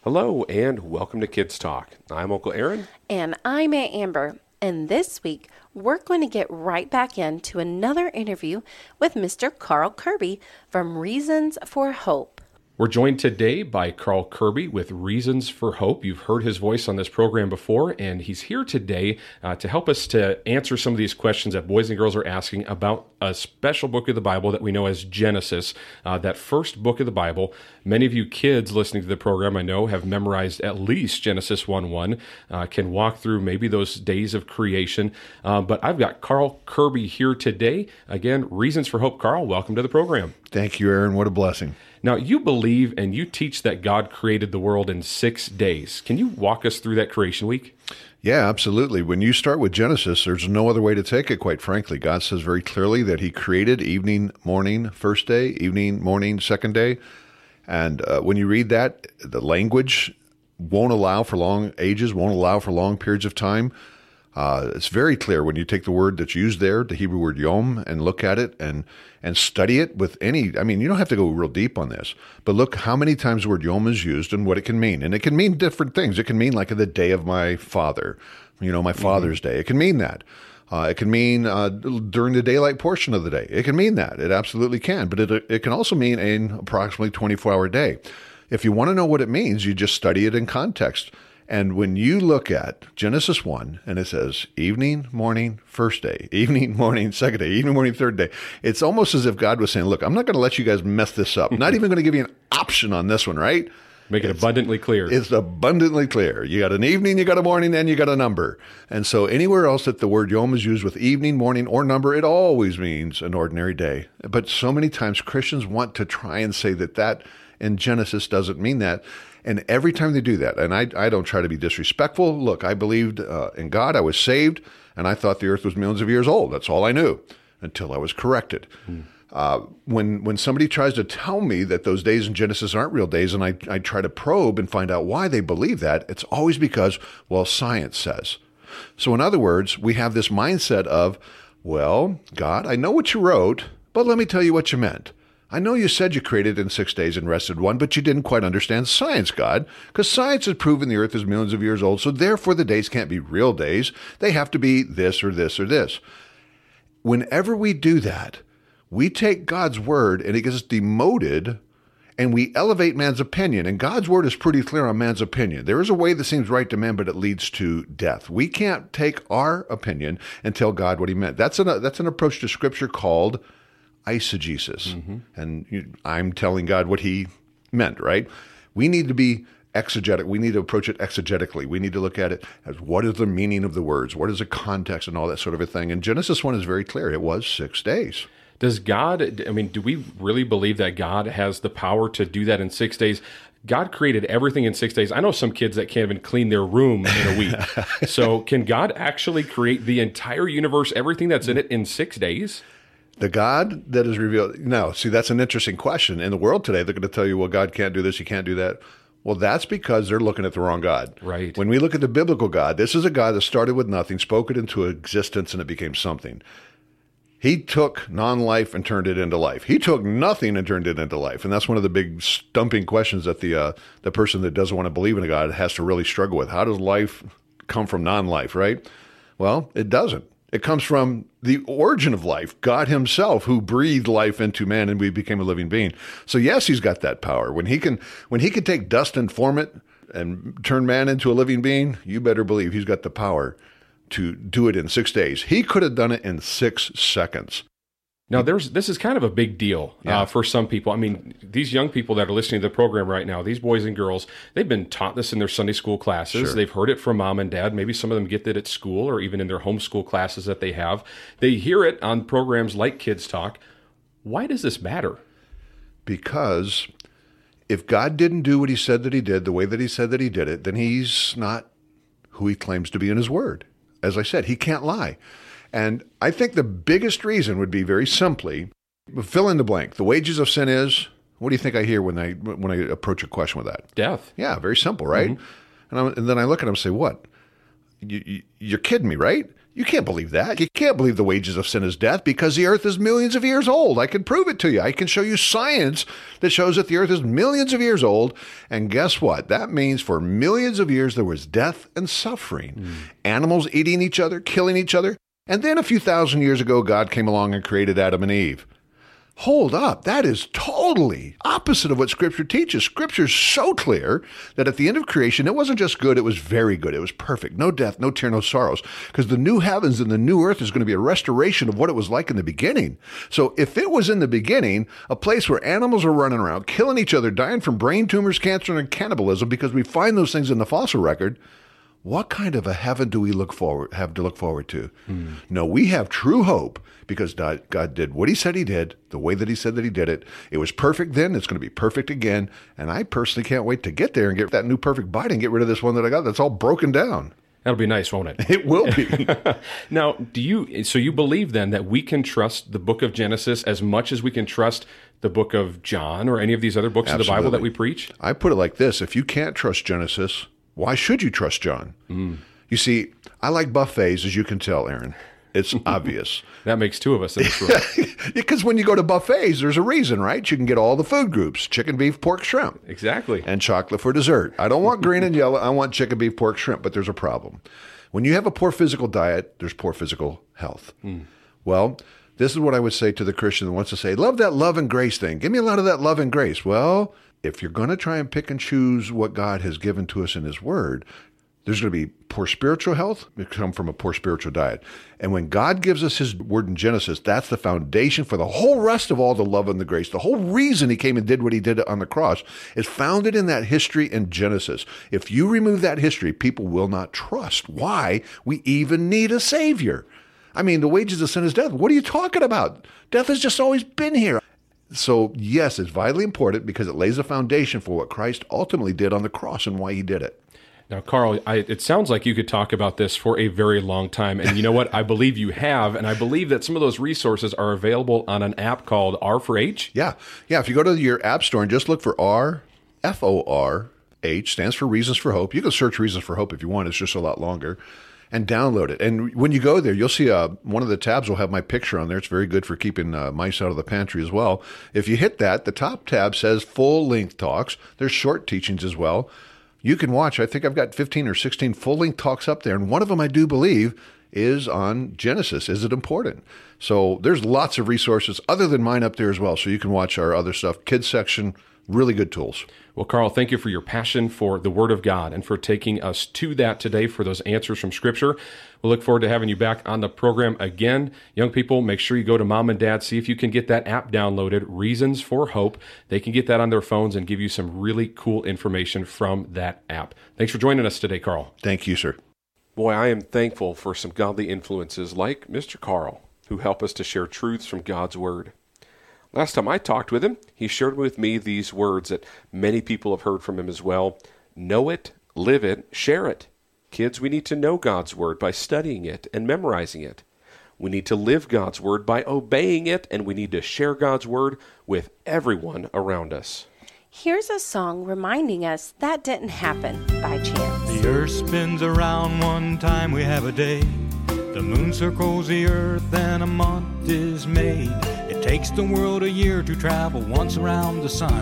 Hello and welcome to Kids Talk. I'm Uncle Aaron. And I'm Aunt Amber. And this week, we're going to get right back into another interview with Mr. Carl Kirby from Reasons for Hope. We're joined today by Carl Kirby with Reasons for Hope. You've heard his voice on this program before, and he's here today to help us to answer some of these questions that boys and girls are asking about a special book of the Bible that we know as Genesis, that first book of the Bible. Many of you kids listening to the program, I know, have memorized at least Genesis 1:1, can walk through maybe those days of creation. But I've got Carl Kirby here today. Again, Reasons for Hope. Carl, welcome to the program. Thank you, Aaron. What a blessing. Now, you believe and you teach that God created the world in 6 days. Can you walk us through that creation week? Yeah, absolutely. When you start with Genesis, there's no other way to take it, quite frankly. God says very clearly that he created evening, morning, first day, evening, morning, second day. And when you read that, the language won't allow for long ages, won't allow for long periods of time. It's very clear when you take the word that's used there, the Hebrew word yom, and look at it and study it with you don't have to go real deep on this, but look how many times the word yom is used and what it can mean. And it can mean different things. It can mean like the day of my father, my Father's Day. It can mean that. It can mean during the daylight portion of the day. It can mean that. It absolutely can. But it can also mean an approximately 24-hour day. If you want to know what it means, you just study it in context. And when you look at Genesis 1, and it says evening, morning, first day, evening, morning, second day, evening, morning, third day, it's almost as if God was saying, look, I'm not going to let you guys mess this up. I'm not even going to give you an option on this one, right? Make it abundantly clear. It's abundantly clear. You got an evening, you got a morning, and you got a number. And so anywhere else that the word yom is used with evening, morning, or number, it always means an ordinary day. But so many times Christians want to try and say that in Genesis doesn't mean that. And every time they do that, and I don't try to be disrespectful. Look, I believed in God. I was saved, and I thought the earth was millions of years old. That's all I knew until I was corrected. When somebody tries to tell me that those days in Genesis aren't real days, and I try to probe and find out why they believe that, it's always because, well, science says. So in other words, we have this mindset of, well, God, I know what you wrote, but let me tell you what you meant. I know you said you created in 6 days and rested one, but you didn't quite understand science, God, because science has proven the earth is millions of years old, so therefore the days can't be real days. They have to be this or this or this. Whenever we do that, we take God's word and it gets demoted and we elevate man's opinion. And God's word is pretty clear on man's opinion. There is a way that seems right to man, but it leads to death. We can't take our opinion and tell God what he meant. That's an approach to Scripture called eisegesis. And I'm telling God what he meant, right? We need to be exegetic. We need to approach it exegetically. We need to look at it as what is the meaning of the words? What is the context and all that sort of a thing? And Genesis 1 is very clear. It was 6 days. Does God, do we really believe that God has the power to do that in 6 days? God created everything in 6 days. I know some kids that can't even clean their room in a week. So can God actually create the entire universe, everything that's in it, in 6 days? The God that is revealed. Now, see, that's an interesting question. In the world today, they're going to tell you, well, God can't do this, he can't do that. Well, that's because they're looking at the wrong God. Right. When we look at the biblical God, this is a God that started with nothing, spoke it into existence, and it became something. He took non-life and turned it into life. He took nothing and turned it into life. And that's one of the big stumping questions that the person that doesn't want to believe in a God has to really struggle with. How does life come from non-life, right? Well, it doesn't. It comes from the origin of life, God himself, who breathed life into man and we became a living being. So yes, he's got that power. When he can take dust and form it and turn man into a living being, you better believe he's got the power to do it in 6 days. He could have done it in 6 seconds. Now, this is kind of a big deal for some people. I mean, these young people that are listening to the program right now, these boys and girls, they've been taught this in their Sunday school classes. Sure. They've heard it from mom and dad. Maybe some of them get it at school or even in their homeschool classes that they have. They hear it on programs like Kids Talk. Why does this matter? Because if God didn't do what he said that he did, the way that he said that he did it, then he's not who he claims to be in his word. As I said, he can't lie. And I think the biggest reason would be very simply, fill in the blank. The wages of sin is, what do you think I hear when I approach a question with that? Death. Yeah, very simple, right? Mm-hmm. And then I look at him and say, what? You're kidding me, right? You can't believe that. You can't believe the wages of sin is death because the earth is millions of years old. I can prove it to you. I can show you science that shows that the earth is millions of years old. And guess what? That means for millions of years there was death and suffering. Animals eating each other, killing each other. And then a few thousand years ago, God came along and created Adam and Eve. Hold up. That is totally opposite of what Scripture teaches. Scripture is so clear that at the end of creation, it wasn't just good, it was very good. It was perfect. No death, no tear, no sorrows. Because the new heavens and the new earth is going to be a restoration of what it was like in the beginning. So if it was in the beginning, a place where animals are running around, killing each other, dying from brain tumors, cancer, and cannibalism, because we find those things in the fossil record, what kind of a heaven do we have to look forward to? No, we have true hope because God did what he said he did, the way that he said that he did it. It was perfect then. It's going to be perfect again. And I personally can't wait to get there and get that new perfect body and get rid of this one that I got that's all broken down. That'll be nice, won't it? It will be. Now, so you believe then that we can trust the book of Genesis as much as we can trust the book of John or any of these other books of the Bible that we preach? I put it like this. If you can't trust Genesis, why should you trust John? You see, I like buffets, as you can tell, Aaron. It's obvious. That makes two of us in this room. Because when you go to buffets, there's a reason, right? You can get all the food groups, chicken, beef, pork, shrimp. Exactly. And chocolate for dessert. I don't want green and yellow. I want chicken, beef, pork, shrimp. But there's a problem. When you have a poor physical diet, there's poor physical health. Well, this is what I would say to the Christian that wants to say, love that love and grace thing. Give me a lot of that love and grace. Well, if you're going to try and pick and choose what God has given to us in his word, there's going to be poor spiritual health. It comes from a poor spiritual diet. And when God gives us his word in Genesis, that's the foundation for the whole rest of all the love and the grace. The whole reason he came and did what he did on the cross is founded in that history in Genesis. If you remove that history, people will not trust why we even need a savior. I mean, the wages of sin is death. What are you talking about? Death has just always been here. So yes, it's vitally important because it lays a foundation for what Christ ultimately did on the cross and why he did it. Now, Carl, it sounds like you could talk about this for a very long time. And you know what? I believe you have. And I believe that some of those resources are available on an app called R4H. Yeah. If you go to your app store and just look for RFORH, stands for Reasons for Hope. You can search Reasons for Hope if you want. It's just a lot longer. And download it. And when you go there, you'll see one of the tabs will have my picture on there. It's very good for keeping mice out of the pantry as well. If you hit that, the top tab says full-length talks. There's short teachings as well. You can watch, I think I've got 15 or 16 full-length talks up there, and one of them I do believe is on Genesis. Is it important? So there's lots of resources other than mine up there as well, so you can watch our other stuff. Kids section, really good tools. Well, Carl, thank you for your passion for the Word of God and for taking us to that today for those answers from Scripture. We'll look forward to having you back on the program again. Young people, make sure you go to Mom and Dad, see if you can get that app downloaded, Reasons for Hope. They can get that on their phones and give you some really cool information from that app. Thanks for joining us today, Carl. Thank you, sir. Boy, I am thankful for some godly influences like Mr. Carl, who help us to share truths from God's Word. Last time I talked with him, he shared with me these words that many people have heard from him as well. Know it, live it, share it. Kids, we need to know God's Word by studying it and memorizing it. We need to live God's Word by obeying it, and we need to share God's Word with everyone around us. Here's a song reminding us that didn't happen by chance. The earth spins around one time we have a day. The moon circles the earth and a month is made. It takes the world a year to travel once around the sun.